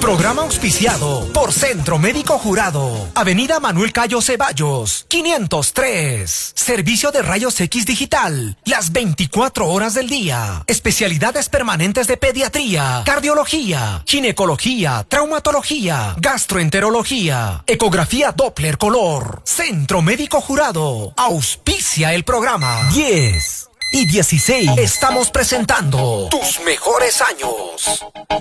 Programa auspiciado por Centro Médico Jurado. Avenida Manuel Cayo Ceballos, 503. Servicio de rayos X digital, las 24 horas del día. Especialidades permanentes de pediatría, cardiología, ginecología, traumatología, gastroenterología, ecografía Doppler color. Centro Médico Jurado. Auspicia el programa. 10 y 16. Estamos presentando tus mejores años.